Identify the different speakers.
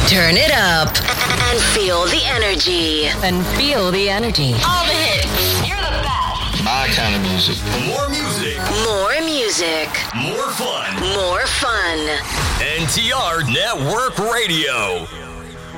Speaker 1: Turn it up and feel the energy. All the hits. You're the best.
Speaker 2: My kind of music.
Speaker 3: More music.
Speaker 1: More music.
Speaker 3: More fun.
Speaker 1: More fun.
Speaker 3: NTR Network Radio.